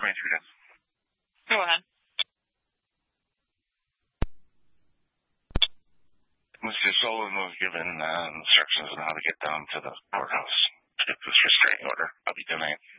me through this. Go ahead. Mr. Solon was given instructions on how to get down to the courthouse to get this restraining order. I'll be tonight.